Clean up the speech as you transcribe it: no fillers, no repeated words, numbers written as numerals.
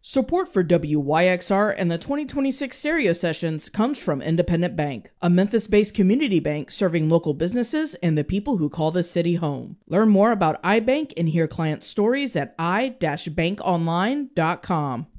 Support for WYXR and the 2026 Stereo Sessions comes from Independent Bank, a Memphis-based community bank serving local businesses and the people who call the city home. Learn more about iBank and hear client stories at i-bankonline.com.